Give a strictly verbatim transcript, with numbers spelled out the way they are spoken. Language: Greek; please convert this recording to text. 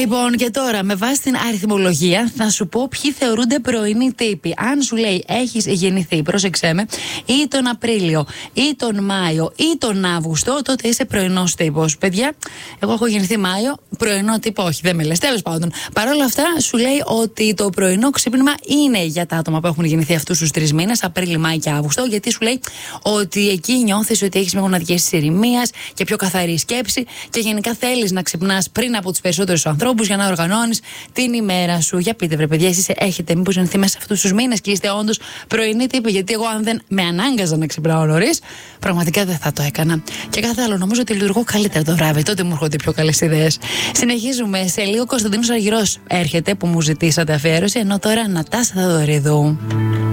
Λοιπόν, και τώρα με βάση την αριθμολογία θα σου πω ποιοι θεωρούνται πρωινοί τύποι. Αν σου λέει έχεις γεννηθεί, πρόσεξέ με, ή τον Απρίλιο, ή τον Μάιο, ή τον Αύγουστο, τότε είσαι πρωινός τύπος. Παιδιά, εγώ έχω γεννηθεί Μάιο, πρωινό τύπο όχι, δεν με λες. Τέλος πάντων. Παρ' όλα αυτά, σου λέει ότι το πρωινό ξύπνημα είναι για τα άτομα που έχουν γεννηθεί αυτούς τους τρεις μήνες, Απρίλιο, Μάιο και Αύγουστο, γιατί σου λέει ότι εκεί νιώθεις ότι έχεις μια γονατική αίσθηση ηρεμίας και πιο καθαρή σκέψη και γενικά θέλεις να ξυπνάς πριν από τους περισσότερους ανθρώπους για να οργανώνεις την ημέρα σου. Για πείτε, βρε παιδιά, εσείς έχετε μήπως γεννηθεί μέσα σε αυτούς τους μήνες και είστε όντως πρωινοί τύποι? Γιατί εγώ, αν δεν με ανάγκαζα να ξυπνάω νωρίς, πραγματικά δεν θα το έκανα. Και κάθε άλλο, νομίζω ότι λειτουργώ καλύτερα το βράδυ. Τότε μου έρχονται πιο καλές ιδέες. Συνεχίζουμε. Σε λίγο Κωνσταντίνος Αργυρός έρχεται που μου ζητήσατε αφιέρωση, ενώ τώρα Νατάσα Θεοδωρίδου.